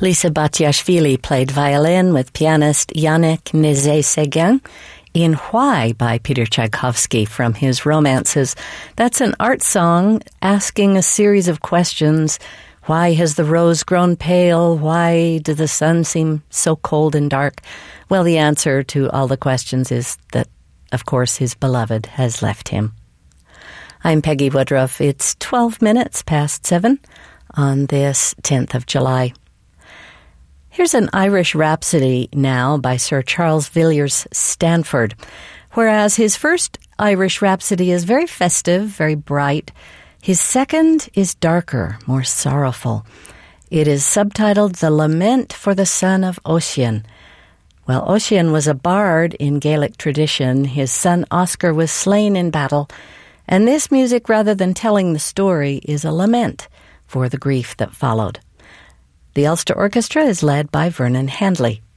Lisa Batiashvili played violin with pianist Yannick Nézet-Séguin in Why by Peter Tchaikovsky from his romances. That's an art song asking a series of questions. Why has the rose grown pale? Why does the sun seem so cold and dark? Well, the answer to all the questions is that, of course, his beloved has left him. I'm Peggy Woodruff. It's 12 minutes past 7 on this 10th of July. Here's an Irish rhapsody now by Sir Charles Villiers Stanford. Whereas his first Irish rhapsody is very festive, very bright, his second is darker, more sorrowful. It is subtitled The Lament for the Son of Ossian. Well, Ossian was a bard in Gaelic tradition. His son Oscar was slain in battle, and this music, rather than telling the story, is a lament for the grief that followed. The Ulster Orchestra is led by Vernon Handley.